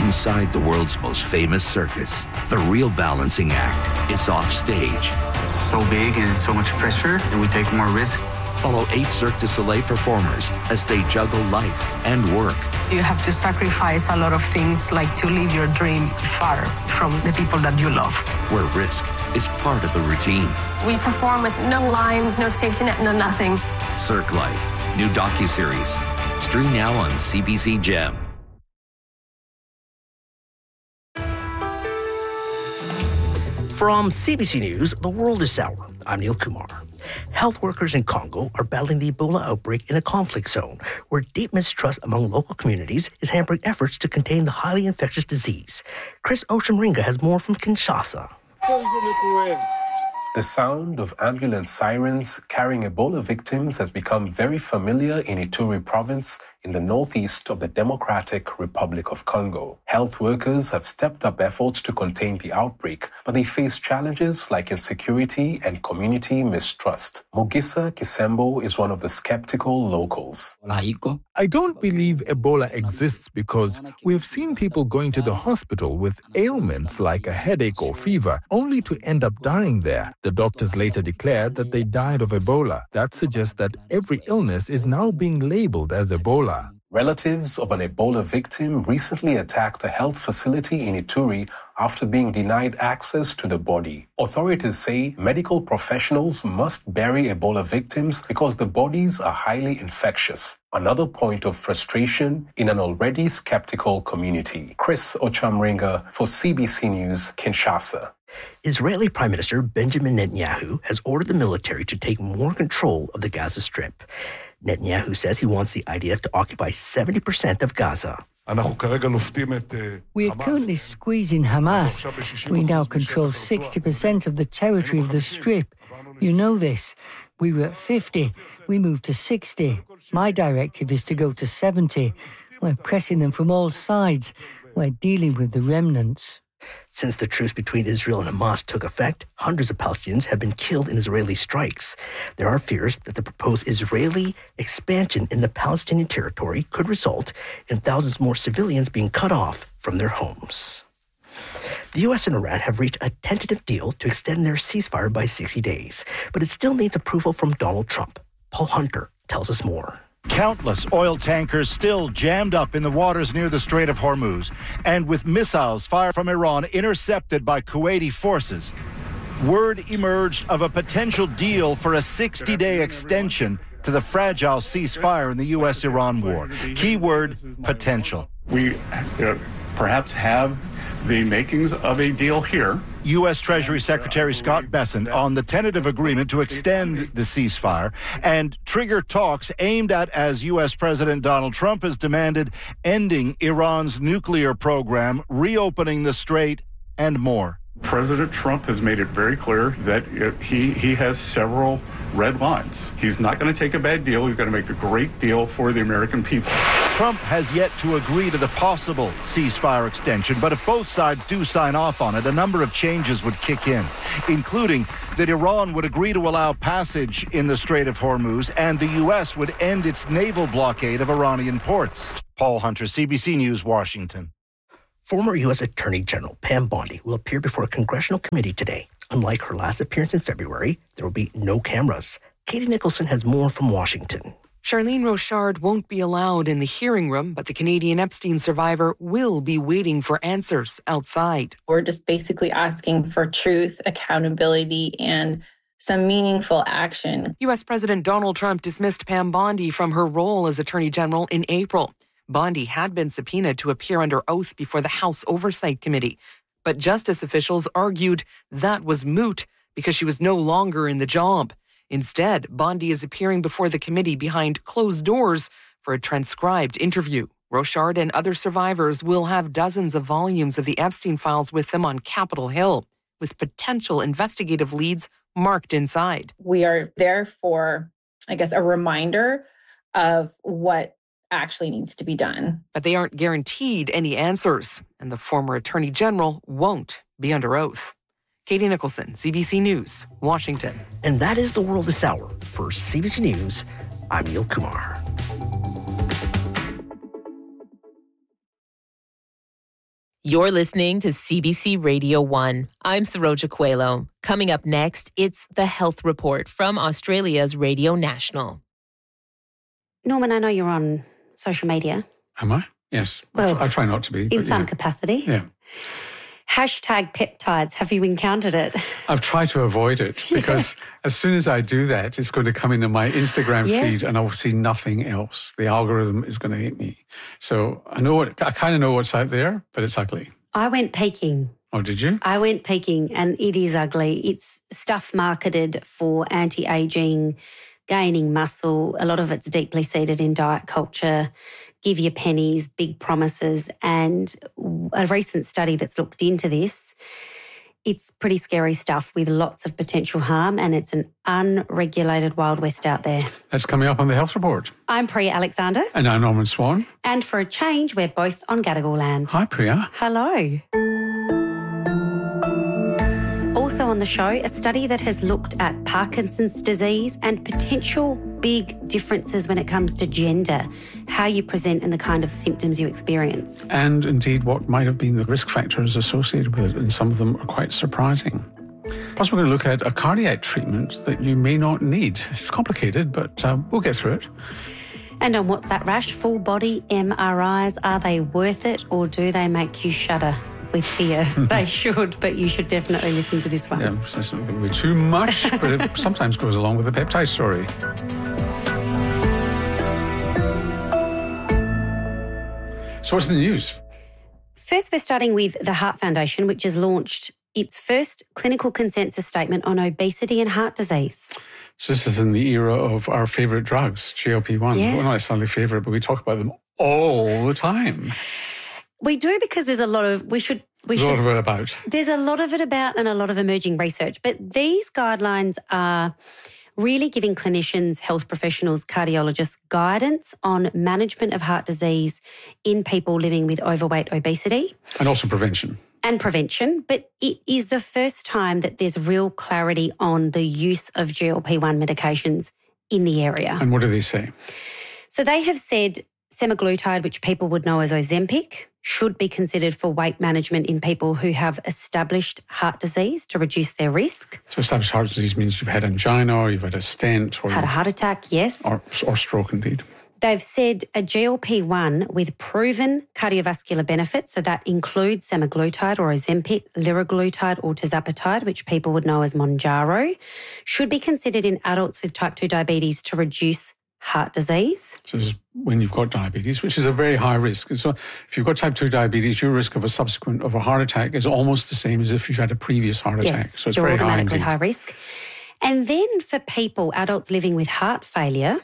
Inside the world's most famous circus, the real balancing act is off stage. It's so big and so much pressure that we take more risk. Follow 8 Cirque du Soleil performers as they juggle life and work. You have to sacrifice a lot of things, like to live your dream far from the people that you love. Where risk is part of the routine. We perform with no lines, no safety net, no nothing. Cirque Life, new docuseries. Stream now on CBC Gem. From CBC News, The World is Sour. I'm Neil Kumar. Health workers in Congo are battling the Ebola outbreak in a conflict zone, where deep mistrust among local communities is hampering efforts to contain the highly infectious disease. Chris Oshamringa has more from Kinshasa. The sound of ambulance sirens carrying Ebola victims has become very familiar in Ituri province in the northeast of the Democratic Republic of Congo. Health workers have stepped up efforts to contain the outbreak, but they face challenges like insecurity and community mistrust. Mugisa Kisembo is one of the skeptical locals. I don't believe Ebola exists because we have seen people going to the hospital with ailments like a headache or fever, only to end up dying there. The doctors later declared that they died of Ebola. That suggests that every illness is now being labeled as Ebola. Relatives of an Ebola victim recently attacked a health facility in Ituri after being denied access to the body. Authorities say medical professionals must bury Ebola victims because the bodies are highly infectious. Another point of frustration in an already skeptical community. Chris Ochamringa for CBC News, Kinshasa. Israeli Prime Minister Benjamin Netanyahu has ordered the military to take more control of the Gaza Strip. Netanyahu says he wants the IDF to occupy 70% of Gaza. We are currently squeezing Hamas. We now control 60% of the territory of the Strip. You know this. We were at 50. We moved to 60. My directive is to go to 70. We're pressing them from all sides. We're dealing with the remnants. Since the truce between Israel and Hamas took effect, hundreds of Palestinians have been killed in Israeli strikes. There are fears that the proposed Israeli expansion in the Palestinian territory could result in thousands more civilians being cut off from their homes. The U.S. and Iran have reached a tentative deal to extend their ceasefire by 60 days, but it still needs approval from Donald Trump. Paul Hunter tells us more. Countless oil tankers still jammed up in the waters near the Strait of Hormuz, and with missiles fired from Iran intercepted by Kuwaiti forces. Word emerged of a potential deal for a 60-day extension to the fragile ceasefire in the U.S.-Iran war. Keyword, potential. We perhaps have the makings of a deal here. U.S. Treasury Secretary Scott Bessent on the tentative agreement to extend the ceasefire and trigger talks aimed at, as U.S. President Donald Trump has demanded, ending Iran's nuclear program, reopening the strait, and more. President Trump has made it very clear that he has several red lines. He's not going to take a bad deal. He's going to make a great deal for the American people. Trump has yet to agree to the possible ceasefire extension, but if both sides do sign off on it, a number of changes would kick in, including that Iran would agree to allow passage in the Strait of Hormuz and the U.S. would end its naval blockade of Iranian ports. Paul Hunter, CBC News, Washington. Former U.S. Attorney General Pam Bondi will appear before a congressional committee today. Unlike her last appearance in February, there will be no cameras. Katie Nicholson has more from Washington. Charlene Rochard won't be allowed in the hearing room, but the Canadian Epstein survivor will be waiting for answers outside. We're just basically asking for truth, accountability, and some meaningful action. U.S. President Donald Trump dismissed Pam Bondi from her role as Attorney General in April. Bondi had been subpoenaed to appear under oath before the House Oversight Committee, but justice officials argued that was moot because she was no longer in the job. Instead, Bondi is appearing before the committee behind closed doors for a transcribed interview. Rochard and other survivors will have dozens of volumes of the Epstein files with them on Capitol Hill, with potential investigative leads marked inside. We are there for, a reminder of what actually needs to be done. But they aren't guaranteed any answers, and the former Attorney General won't be under oath. Katie Nicholson, CBC News, Washington. And that is The World this hour. For CBC News, I'm Neil Kumar. You're listening to CBC Radio 1. I'm Saroja Coelho. Coming up next, it's The Health Report from Australia's Radio National. Norman, I know you're on social media. Am I? Yes. Well, I try not to be. In some capacity. Yeah. #peptides. Have you encountered it? I've tried to avoid it because as soon as I do that, it's going to come into my Instagram feed and I'll see nothing else. The algorithm is going to hit me. So I kind of know what's out there, but it's ugly. I went peeking. Oh, did you? I went peeking and it is ugly. It's stuff marketed for anti-aging, gaining muscle. A lot of it's deeply seated in diet culture. Give you pennies, big promises. And a recent study that's looked into this, it's pretty scary stuff with lots of potential harm, and it's an unregulated Wild West out there. That's coming up on the Health Report. I'm Priya Alexander. And I'm Norman Swan. And for a change, we're both on Gadigal land. Hi, Priya. Hello. Also on the show, a study that has looked at Parkinson's disease and potential big differences when it comes to gender, how you present and the kind of symptoms you experience. And indeed what might have been the risk factors associated with it, and some of them are quite surprising. Plus, we're going to look at a cardiac treatment that you may not need. It's complicated, but we'll get through it. And on What's That Rash, full body MRIs, are they worth it or do they make you shudder with fear? They should, but you should definitely listen to this one. Yeah, that's not going to be too much, but it sometimes goes along with the peptide story. So what's the news? First, we're starting with the Heart Foundation, which has launched its first clinical consensus statement on obesity and heart disease. So this is in the era of our favourite drugs, GLP-1. Yes. Well, not necessarily favourite, but we talk about them all the time. We do, because there's a lot of, There's a lot of it about. There's a lot of it about and a lot of emerging research. But these guidelines are really giving clinicians, health professionals, cardiologists guidance on management of heart disease in people living with overweight, obesity. And also prevention. And prevention. But it is the first time that there's real clarity on the use of GLP-1 medications in the area. And what do they say? So they have said semaglutide, which people would know as Ozempic, should be considered for weight management in people who have established heart disease to reduce their risk. So established heart disease means you've had angina or you've had a stent. Or had a heart attack, yes. Or stroke, indeed. They've said a GLP-1 with proven cardiovascular benefits, so that includes semaglutide or Ozempic, liraglutide or tirzepatide, which people would know as Mounjaro, should be considered in adults with type 2 diabetes to reduce heart disease. So this is when you've got diabetes, which is a very high risk. So if you've got type 2 diabetes, your risk of a heart attack is almost the same as if you've had a previous heart attack. Yes, so it's you're very high automatically indeed. high risk. And then for people, adults living with heart failure,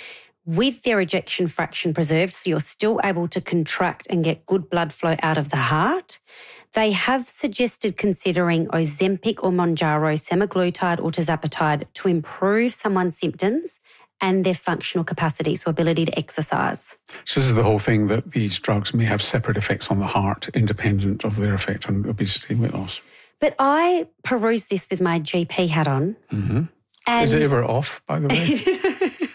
with their ejection fraction preserved, so you're still able to contract and get good blood flow out of the heart, they have suggested considering Ozempic or Mounjaro, semaglutide or tirzepatide to improve someone's symptoms and their functional capacity, so ability to exercise. So this is the whole thing, that these drugs may have separate effects on the heart, independent of their effect on obesity and weight loss. But I perused this with my GP hat on. Mm-hmm. And is it ever off, by the way?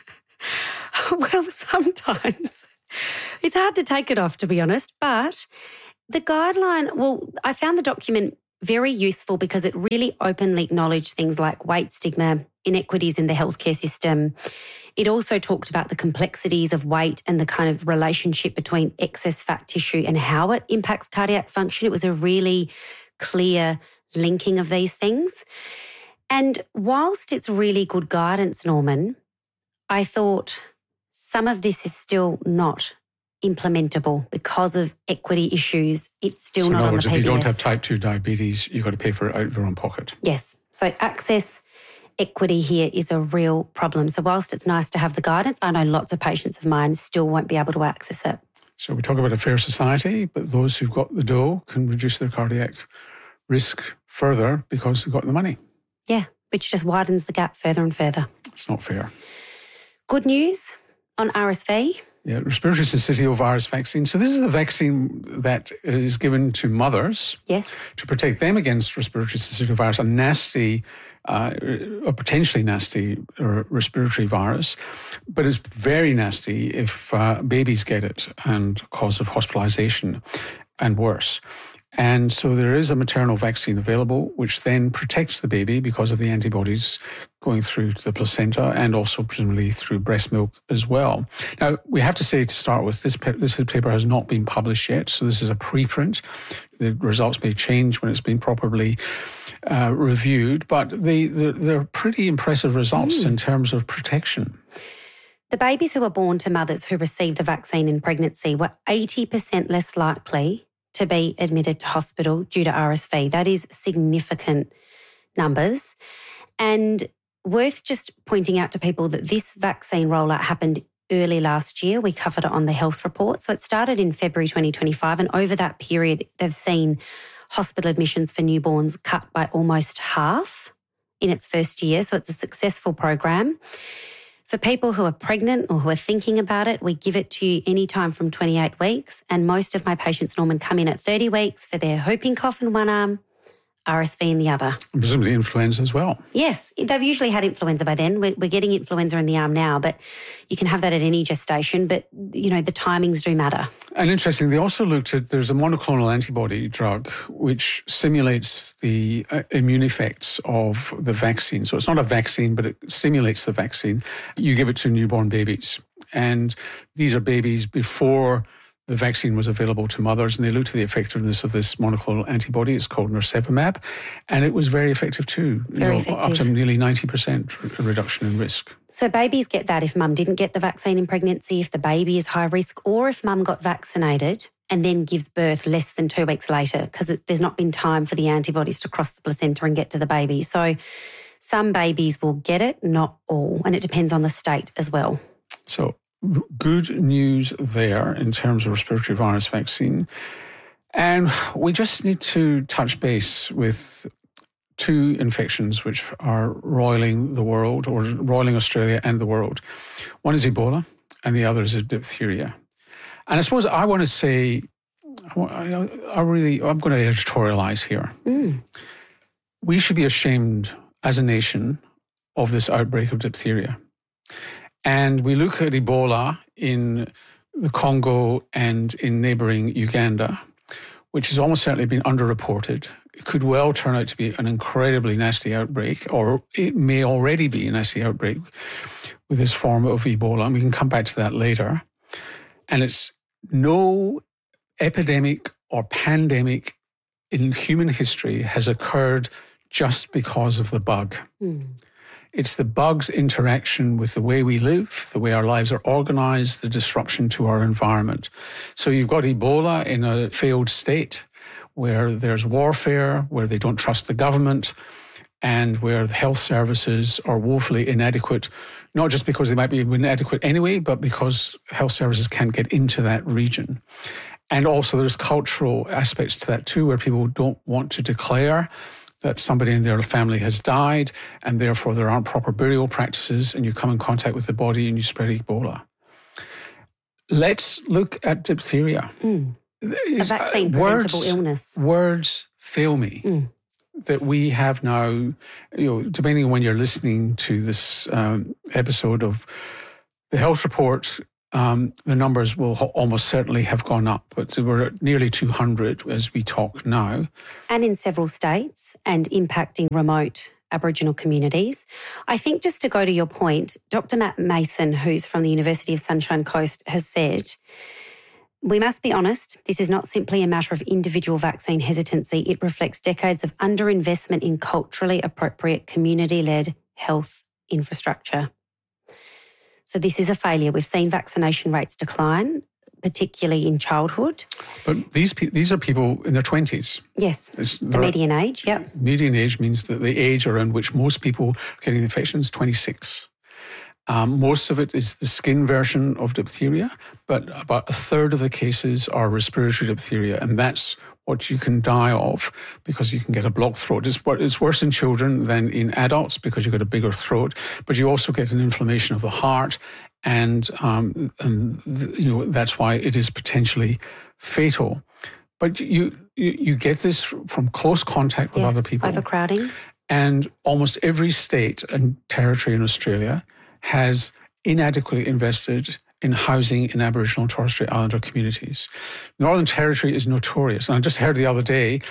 Well, sometimes. It's hard to take it off, to be honest. But the guideline, I found the document very useful because it really openly acknowledged things like weight stigma, inequities in the healthcare system. It also talked about the complexities of weight and the kind of relationship between excess fat tissue and how it impacts cardiac function. It was a really clear linking of these things. And whilst it's really good guidance, Norman, I thought some of this is still not implementable because of equity issues. It's still not on the PBS. So in other words, if you don't have type 2 diabetes, you've got to pay for it out of your own pocket. Yes. So access equity here is a real problem. So whilst it's nice to have the guidance, I know lots of patients of mine still won't be able to access it. So we talk about a fair society, but those who've got the dough can reduce their cardiac risk further because they've got the money. Yeah, which just widens the gap further and further. It's not fair. Good news on RSV. Yeah, respiratory syncytial virus vaccine. So this is the vaccine that is given to mothers, yes, to protect them against respiratory syncytial virus, a nasty, a potentially nasty respiratory virus, but it's very nasty if babies get it and cause of hospitalization. and worse. And so there is a maternal vaccine available, which then protects the baby because of the antibodies going through to the placenta and also presumably through breast milk as well. Now, we have to say to start with, this paper has not been published yet, so this is a preprint. The results may change when it's been properly reviewed, but they're pretty impressive results in terms of protection. The babies who were born to mothers who received the vaccine in pregnancy were 80% less likely to be admitted to hospital due to RSV. That is significant numbers. And worth just pointing out to people that this vaccine rollout happened early last year. We covered it on the health report. So it started in February 2025, and over that period, they've seen hospital admissions for newborns cut by almost half in its first year. So it's a successful program. For people who are pregnant or who are thinking about it, we give it to you anytime from 28 weeks. And most of my patients, Norman, come in at 30 weeks for their whooping cough in one arm, RSV in the other. And presumably influenza as well. Yes, they've usually had influenza by then. We're getting influenza in the arm now, but you can have that at any gestation. But, you know, the timings do matter. And interestingly, they also looked at, there's a monoclonal antibody drug which simulates the immune effects of the vaccine. So it's not a vaccine, but it simulates the vaccine. You give it to newborn babies. And these are babies before the vaccine was available to mothers, and they looked at the effectiveness of this monoclonal antibody. It's called nirsevimab, and it was very effective too. Very effective. Up to nearly 90% reduction in risk. So babies get that if mum didn't get the vaccine in pregnancy, if the baby is high risk, or if mum got vaccinated and then gives birth less than 2 weeks later, because there's not been time for the antibodies to cross the placenta and get to the baby. So some babies will get it, not all, and it depends on the state as well. So good news there in terms of respiratory virus vaccine. And we just need to touch base with two infections which are roiling the world, or roiling Australia and the world. One is Ebola and the other is diphtheria. And I suppose I want to say, I'm going to editorialize here. We should be ashamed as a nation of this outbreak of diphtheria. And we look at Ebola in the Congo and in neighbouring Uganda, which has almost certainly been underreported. It could well turn out to be an incredibly nasty outbreak, or it may already be a nasty outbreak with this form of Ebola, and we can come back to that later. And it's no epidemic or pandemic in human history has occurred just because of the bug. It's the bug's interaction with the way we live, the way our lives are organised, the disruption to our environment. So you've got Ebola in a failed state where there's warfare, where they don't trust the government, and where the health services are woefully inadequate, not just because they might be inadequate anyway, but because health services can't get into that region. And also there's cultural aspects to that too, where people don't want to declare that somebody in their family has died, and therefore there aren't proper burial practices, and you come in contact with the body and you spread Ebola. Let's look at diphtheria. A vaccine-preventable illness. Words fail me. That we have now, depending on when you're listening to this episode of the health report, the numbers will almost certainly have gone up, but we're at nearly 200 as we talk now. And in several states, and impacting remote Aboriginal communities. I think just to go to your point, Dr. Matt Mason, who's from the University of Sunshine Coast, has said, we must be honest, this is not simply a matter of individual vaccine hesitancy. It reflects decades of underinvestment in culturally appropriate community-led health infrastructure. So this is a failure. We've seen vaccination rates decline, particularly in childhood. But these are people in their 20s. Yes, the median age, yep. Median age means that the age around which most people are getting the infection is 26. Most of it is the skin version of diphtheria, but about a third of the cases are respiratory diphtheria, and that's what you can die of because you can get a blocked throat. It's worse in children than in adults because you get a bigger throat, but you also get an inflammation of the heart, and that's why it is potentially fatal. But you get this from close contact with other people. Overcrowding. And almost every state and territory in Australia has inadequately invested in housing in Aboriginal and Torres Strait Islander communities. The Northern Territory is notorious. And I just heard the other day,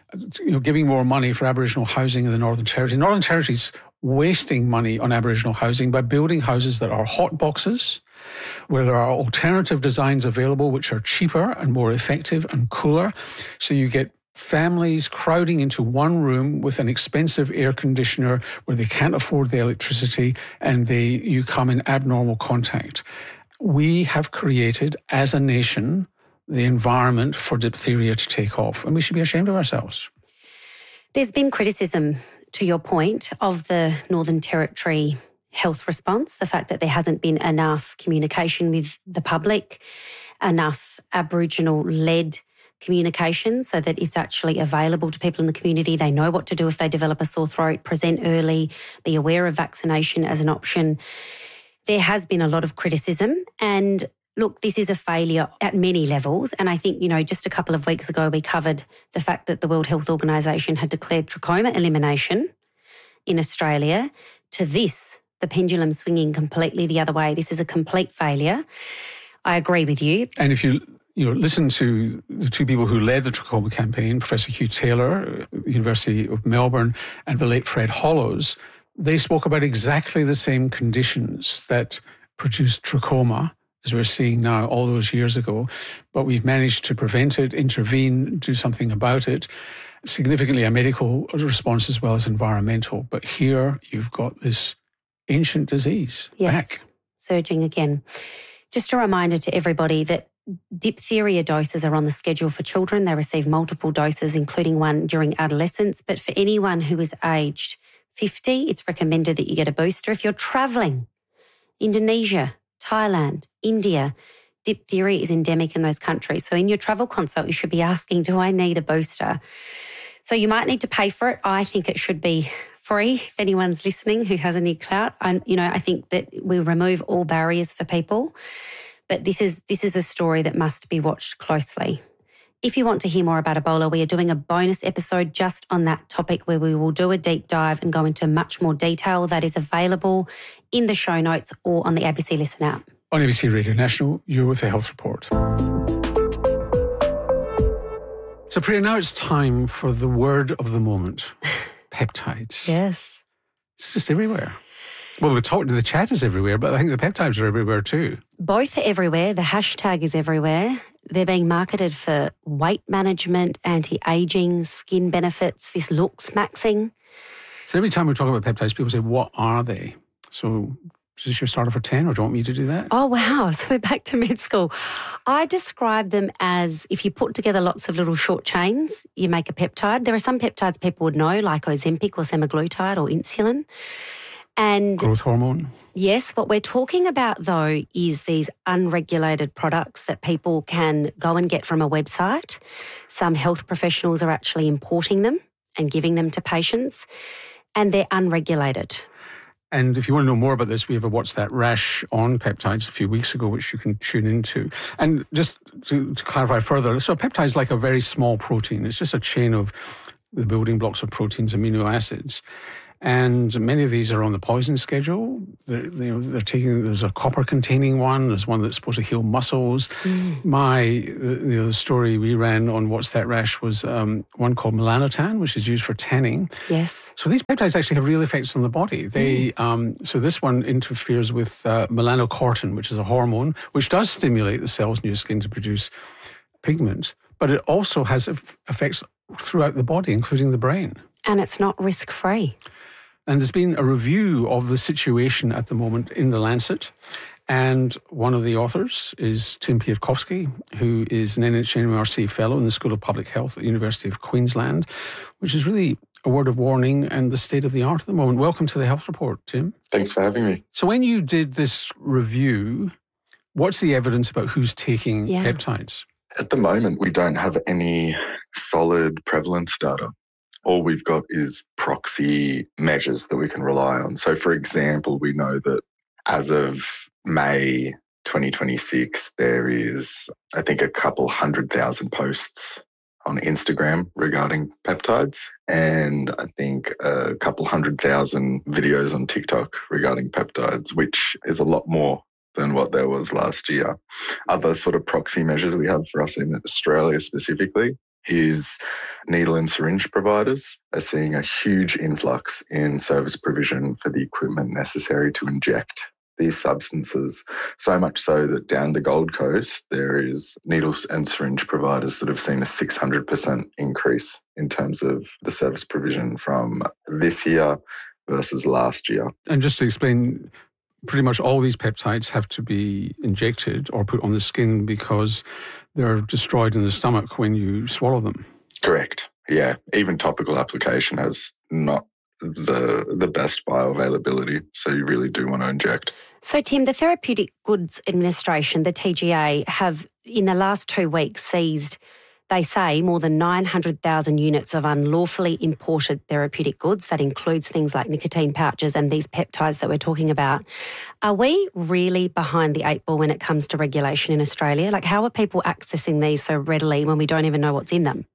giving more money for Aboriginal housing in the Northern Territory. The Northern Territory's wasting money on Aboriginal housing by building houses that are hot boxes, where there are alternative designs available which are cheaper and more effective and cooler. So you get families crowding into one room with an expensive air conditioner where they can't afford the electricity, and you come in abnormal contact. We have created, as a nation, the environment for diphtheria to take off, and we should be ashamed of ourselves. There's been criticism, to your point, of the Northern Territory health response, the fact that there hasn't been enough communication with the public, enough Aboriginal-led communication so that it's actually available to people in the community. They know what to do if they develop a sore throat, present early, be aware of vaccination as an option. There has been a lot of criticism, and look, this is a failure at many levels. And I think, just a couple of weeks ago, we covered the fact that the World Health Organization had declared trachoma elimination in Australia. To this, the pendulum swinging completely the other way. This is a complete failure. I agree with you. And if you listen to the two people who led the trachoma campaign, Professor Hugh Taylor, University of Melbourne, and the late Fred Hollows, they spoke about exactly the same conditions that produced trachoma, as we're seeing now, all those years ago. But we've managed to prevent it, intervene, do something about it. Significantly a medical response as well as environmental. But here you've got this ancient disease back. Surging again. Just a reminder to everybody that diphtheria doses are on the schedule for children. They receive multiple doses, including one during adolescence. But for anyone who is aged 50, it's recommended that you get a booster. If you're travelling, Indonesia, Thailand, India, diphtheria is endemic in those countries. So in your travel consult, you should be asking, do I need a booster? So you might need to pay for it. I think it should be free if anyone's listening who has any clout. I think that we remove all barriers for people. But this is a story that must be watched closely. If you want to hear more about Ebola, we are doing a bonus episode just on that topic where we will do a deep dive and go into much more detail. That is available in the show notes or on the ABC Listen app. On ABC Radio National, you're with the Health Report. So, Priya, now it's time for the word of the moment. Peptides. Yes. It's just everywhere. Well, the chat is everywhere, but I think the peptides are everywhere too. Both are everywhere. The hashtag is everywhere. They're being marketed for weight management, anti-aging, skin benefits, this looks maxing. So every time we talk about peptides, people say, what are they? So is this your starter for 10 or do you want me to do that? Oh, wow. So we're back to med school. I describe them as if you put together lots of little short chains, you make a peptide. There are some peptides people would know, like Ozempic or semaglutide or insulin. And growth hormone. Yes, what we're talking about though is these unregulated products that people can go and get from a website. Some health professionals are actually importing them and giving them to patients, and they're unregulated. And if you want to know more about this, we have a What's That Rash on peptides a few weeks ago, which you can tune into. And just to clarify further, so a peptide is like a very small protein. It's just a chain of the building blocks of proteins, amino acids. And many of these are on the poison schedule. They're taking. There's a copper-containing one. There's one that's supposed to heal muscles. The story we ran on What's That Rash was one called melanotan, which is used for tanning. Yes. So these peptides actually have real effects on the body. They so this one interferes with melanocortin, which is a hormone which does stimulate the cells in your skin to produce pigment, but it also has effects throughout the body, including the brain. And it's not risk-free. And there's been a review of the situation at the moment in The Lancet. And one of the authors is Tim Piatkowski, who is an NHMRC fellow in the School of Public Health at the University of Queensland, which is really a word of warning and the state of the art at the moment. Welcome to the Health Report, Tim. Thanks for having me. So when you did this review, what's the evidence about who's taking peptides? At the moment, we don't have any solid prevalence data. All we've got is proxy measures that we can rely on. So, for example, we know that as of May 2026, there is, I think, a couple 100,000 posts on Instagram regarding peptides, and I think a couple 100,000 videos on TikTok regarding peptides, which is a lot more than what there was last year. Other sort of proxy measures we have for us in Australia specifically is needle and syringe providers are seeing a huge influx in service provision for the equipment necessary to inject these substances, so much so that down the Gold Coast there is needles and syringe providers that have seen a 600% increase in terms of the service provision from this year versus last year. And just to explain, pretty much all these peptides have to be injected or put on the skin because they're destroyed in the stomach when you swallow them. Correct. Yeah. Even topical application has not the best bioavailability, so you really do want to inject. So, Tim, the Therapeutic Goods Administration, the TGA, have in the last 2 weeks seized, they say, more than 900,000 units of unlawfully imported therapeutic goods. That includes things like nicotine pouches and these peptides that we're talking about. Are we really behind the 8 ball when it comes to regulation in Australia? Like, how are people accessing these so readily when we don't even know what's in them?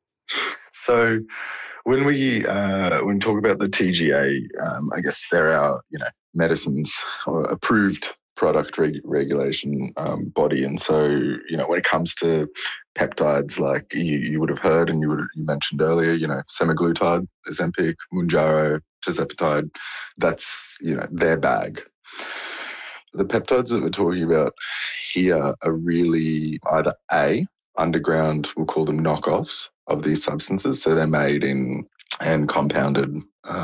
So when we talk about the TGA, I guess they're our medicines or approved product regulation body, and so when it comes to peptides, like you would have heard and you mentioned earlier, semaglutide, Ozempic, Mounjaro, tirzepatide, that's their bag. The peptides that we're talking about here are really either A, underground, we'll call them knockoffs of these substances, so they're made in and compounded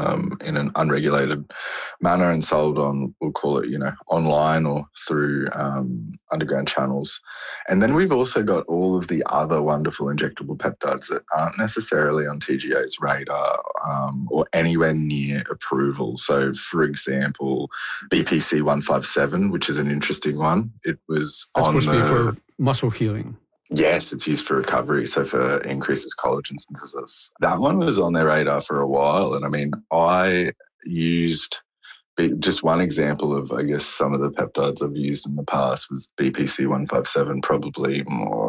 in an unregulated manner and sold on, we'll call it, online or through underground channels. And then we've also got all of the other wonderful injectable peptides that aren't necessarily on TGA's radar or anywhere near approval. So, for example, BPC 157, which is an interesting one. That's supposed to be for muscle healing. Yes, it's used for recovery, so for increases collagen synthesis. That one was on their radar for a while, and I mean, I used just one example of, I guess, some of the peptides I've used in the past was BPC 157, probably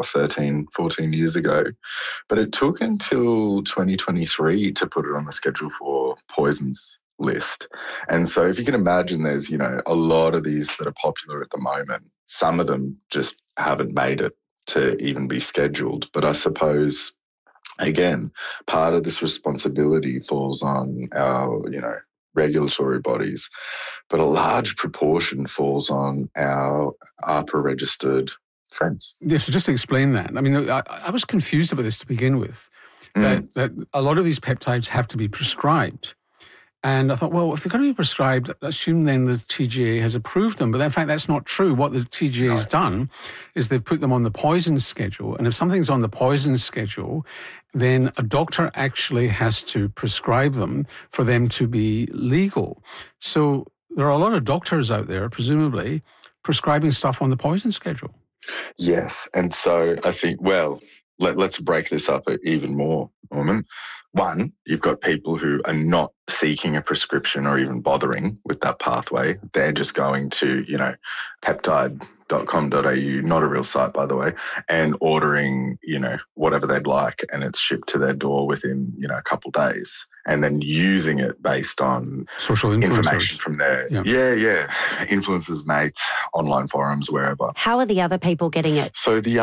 13, 14 years ago. But it took until 2023 to put it on the Schedule 4 poisons list. And so if you can imagine, there's, a lot of these that are popular at the moment. Some of them just haven't made it to even be scheduled. But I suppose, again, part of this responsibility falls on our, regulatory bodies, but a large proportion falls on our AHPRA-registered friends. Yeah, so just to explain that, I mean, I was confused about this to begin with, that a lot of these peptides have to be prescribed. And I thought, well, if they're going to be prescribed, assume then the TGA has approved them. But in fact, that's not true. What the TGA has done is they've put them on the poison schedule. And if something's on the poison schedule, then a doctor actually has to prescribe them for them to be legal. So there are a lot of doctors out there, presumably, prescribing stuff on the poison schedule. Yes. And so I think, let's break this up even more, Norman. One, you've got people who are not seeking a prescription or even bothering with that pathway. They're just going to, peptide.com.au, not a real site, by the way, and ordering, whatever they'd like, and it's shipped to their door within, a couple of days, and then using it based on social information from their, influencers, mates, online forums, wherever. How are the other people getting it? So the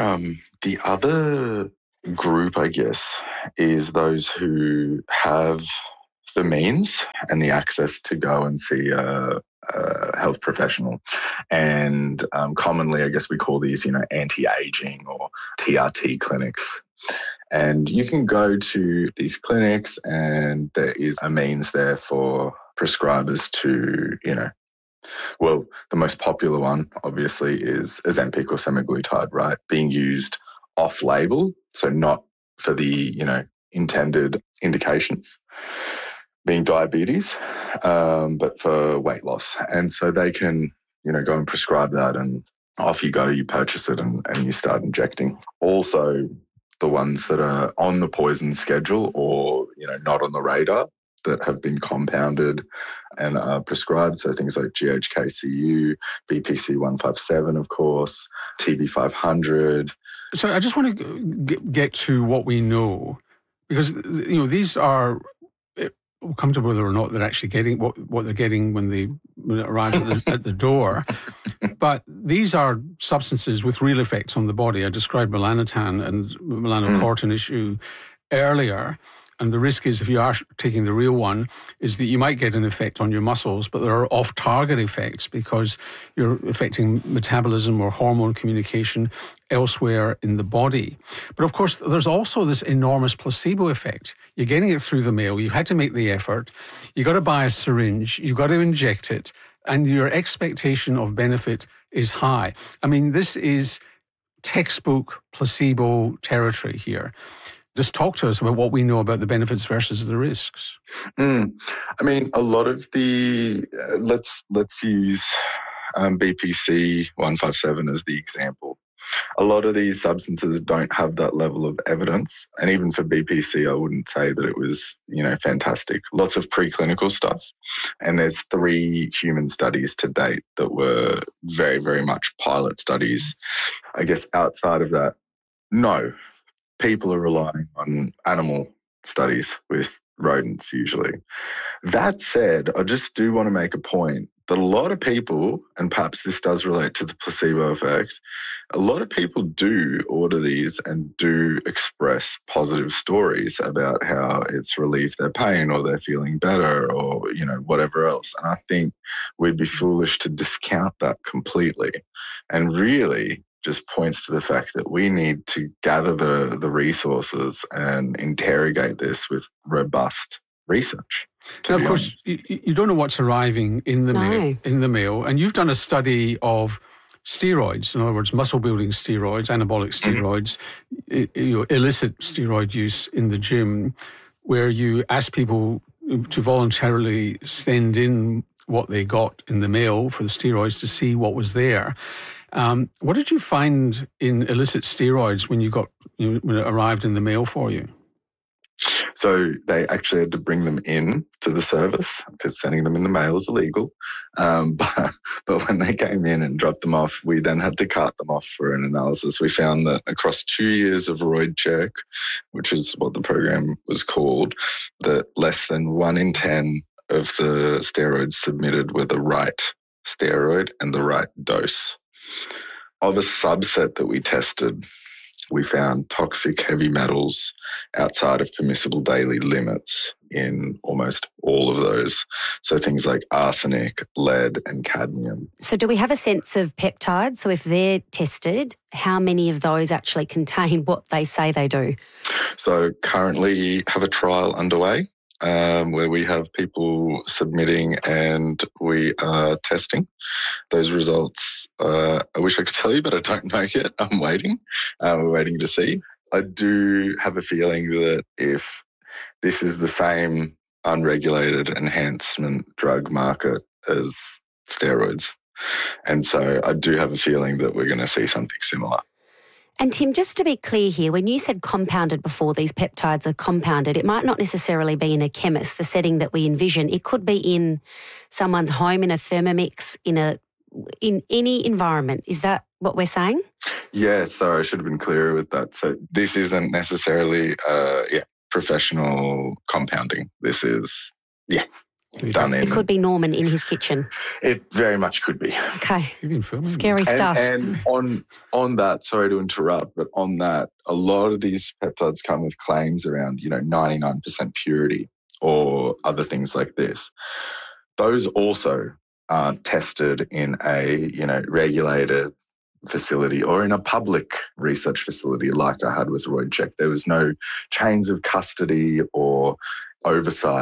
other group, I guess, is those who have the means and the access to go and see a health professional. And commonly, I guess we call these, anti-aging or TRT clinics. And you can go to these clinics and there is a means there for prescribers to, the most popular one, obviously, is Ozempic or semaglutide, right? Being used off-label, so not for the, intended indications, being diabetes, but for weight loss. And so they can, go and prescribe that, and off you go, you purchase it and you start injecting. Also, the ones that are on the poison schedule or, not on the radar that have been compounded and are prescribed, so things like GHKCU, BPC 157, of course, TB500. So I just want to get to what we know, because these are we'll come to whether or not they're actually getting what they're getting when it arrives at the door. But these are substances with real effects on the body. I described melanotan and melanocortin issue earlier. And the risk is, if you are taking the real one, is that you might get an effect on your muscles, but there are off-target effects because you're affecting metabolism or hormone communication elsewhere in the body. But of course, there's also this enormous placebo effect. You're getting it through the mail. You've had to make the effort. You've got to buy a syringe. You've got to inject it. And your expectation of benefit is high. I mean, this is textbook placebo territory here. Just talk to us about what we know about the benefits versus the risks. I mean, a lot of the let's use BPC 157 as the example. A lot of these substances don't have that level of evidence, and even for BPC, I wouldn't say that it was fantastic. Lots of preclinical stuff, and there's 3 human studies to date that were very, very much pilot studies. I guess outside of that, no. People are relying on animal studies with rodents usually. That said, I just do want to make a point that a lot of people, and perhaps this does relate to the placebo effect, a lot of people do order these and do express positive stories about how it's relieved their pain or they're feeling better or, whatever else. And I think we'd be foolish to discount that completely. And really, just points to the fact that we need to gather the resources and interrogate this with robust research. Now, of course, you don't know what's arriving in the mail, and you've done a study of steroids, in other words, muscle-building steroids, anabolic steroids, illicit steroid use in the gym, where you ask people to voluntarily send in what they got in the mail for the steroids to see what was there. What did you find in illicit steroids when when it arrived in the mail for you? So they actually had to bring them in to the service because sending them in the mail is illegal. But when they came in and dropped them off, we then had to cart them off for an analysis. We found that across 2 years of Roid Check, which is what the program was called, that less than 1 in 10 of the steroids submitted were the right steroid and the right dose. Of a subset that we tested, we found toxic heavy metals outside of permissible daily limits in almost all of those. So things like arsenic, lead, and cadmium. So do we have a sense of peptides? So if they're tested, how many of those actually contain what they say they do? So currently have a trial underway. Where we have people submitting and we are testing. Those results, I wish I could tell you, but I don't know yet. I'm waiting. We're waiting to see. I do have a feeling that if this is the same unregulated enhancement drug market as steroids, and so I do have a feeling that we're going to see something similar. And Tim, just to be clear here, when you said compounded before, these peptides are compounded, it might not necessarily be in a chemist, the setting that we envision. It could be in someone's home, in a Thermomix, in any environment. Is that what we're saying? Yeah, sorry, I should have been clearer with that. So this isn't necessarily professional compounding. This is, done in... It could be Norman in his kitchen. It very much could be. Okay. You've been filming. Scary stuff. And on that, sorry to interrupt, but on that, a lot of these peptides come with claims around, 99% purity or other things like this. Those also aren't tested in a, regulated facility or in a public research facility like I had with Roid Check. There was no chains of custody or oversight